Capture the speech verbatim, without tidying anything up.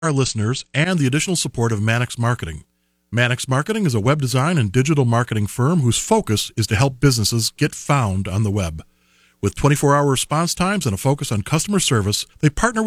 our listeners and the additional support of Mannix Marketing. Mannix Marketing is a web design and digital marketing firm whose focus is to help businesses get found on the web. With twenty-four hour response times and a focus on customer service, they partner